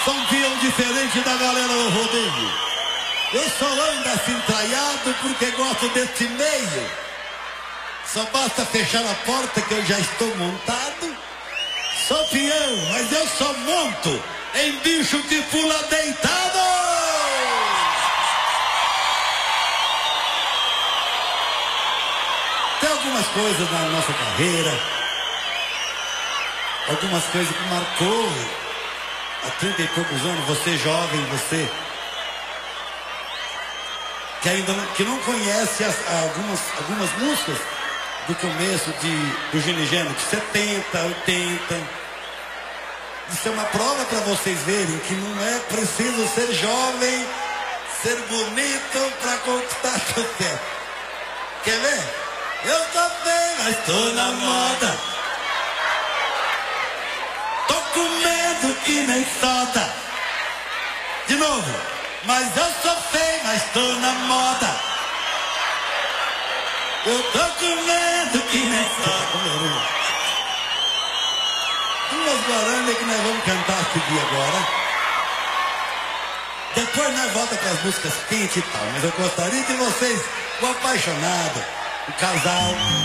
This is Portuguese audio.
Sou um peão diferente da galera do rodeio. Eu só ando assim traiado porque gosto desse meio. Só basta fechar a porta que eu já estou montado. Sou peão, mas eu só monto em bicho que pula deitado. Tem algumas coisas na nossa carreira, algumas coisas que marcou há 30 e poucos anos, você jovem, você que ainda não conhece algumas músicas do começo do Gene Gênero, de 70, 80. Isso é uma prova para vocês verem que não é preciso ser jovem, ser bonito para conquistar sucesso. Quer ver? Eu tô bem, mas tô na moda. Tô com medo que nem soda. De novo. Mas eu sou feio, mas tô na moda. Eu tô com medo que nem soda. Duas guarandas que nós vamos cantar aqui agora. Depois nós voltamos para as músicas quentes e tal. Mas eu gostaria de vocês, o apaixonado, o casal.